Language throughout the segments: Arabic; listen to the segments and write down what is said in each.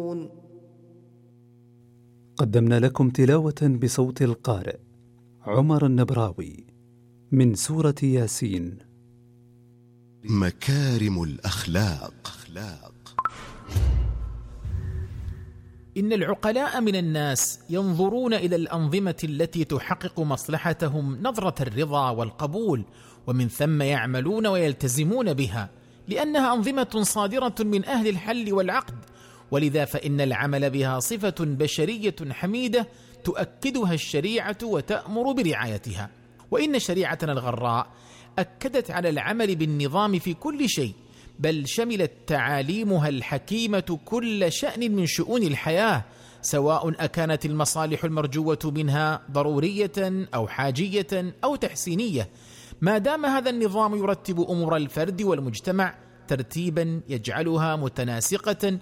قدمنا لكم تلاوة بصوت القارئ عمر النبراوي من سورة ياسين. مكارم الأخلاق. إن العقلاء من الناس ينظرون إلى الأنظمة التي تحقق مصلحتهم نظرة الرضا والقبول، ومن ثم يعملون ويلتزمون بها، لأنها أنظمة صادرة من أهل الحل والعقد، ولذا فإن العمل بها صفة بشرية حميدة تؤكدها الشريعة وتأمر برعايتها. وإن شريعتنا الغراء أكدت على العمل بالنظام في كل شيء، بل شملت تعاليمها الحكيمة كل شأن من شؤون الحياة، سواء أكانت المصالح المرجوة منها ضرورية أو حاجية أو تحسينية، ما دام هذا النظام يرتب أمور الفرد والمجتمع ترتيبا يجعلها متناسقة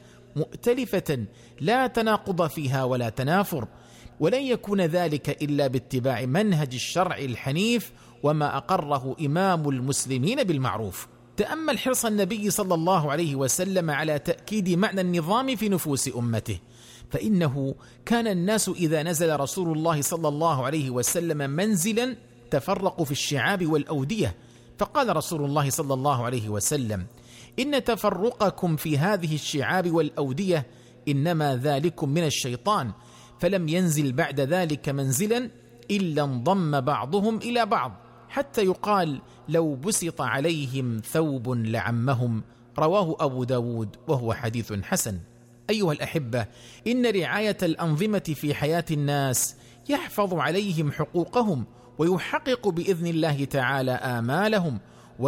مؤتلفة لا تناقض فيها ولا تنافر، ولن يكون ذلك إلا باتباع منهج الشرع الحنيف وما أقره إمام المسلمين بالمعروف. تأمل حرص النبي صلى الله عليه وسلم على تأكيد معنى النظام في نفوس أمته، فإنه كان الناس إذا نزل رسول الله صلى الله عليه وسلم منزلا تفرقوا في الشعاب والأودية، فقال رسول الله صلى الله عليه وسلم: إن تفرقكم في هذه الشعاب والأودية إنما ذلكم من الشيطان، فلم ينزل بعد ذلك منزلا إلا انضم بعضهم إلى بعض، حتى يقال لو بسط عليهم ثوب لعمهم. رواه أبو داود وهو حديث حسن. أيها الأحبة، إن رعاية الأنظمة في حياة الناس يحفظ عليهم حقوقهم، ويحقق بإذن الله تعالى آمالهم،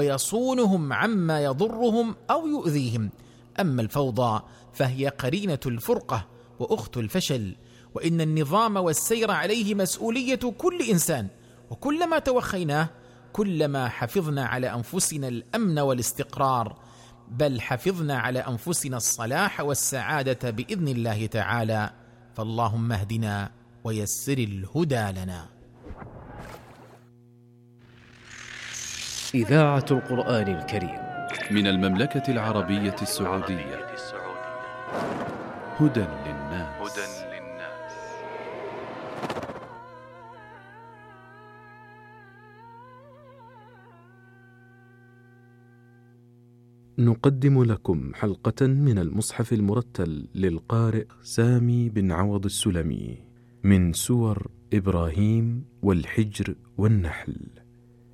ويصونهم عما يضرهم أو يؤذيهم. أما الفوضى فهي قرينة الفرقة وأخت الفشل، وإن النظام والسير عليه مسؤولية كل إنسان، وكلما توخيناه كلما حفظنا على أنفسنا الأمن والاستقرار، بل حفظنا على أنفسنا الصلاح والسعادة بإذن الله تعالى. فاللهم اهدنا ويسر الهدى لنا. إذاعة القرآن الكريم من المملكة العربية السعودية. هدى للناس. نقدم لكم حلقة من المصحف المرتل للقارئ سامي بن عوض السلمي من سور إبراهيم والحجر والنحل.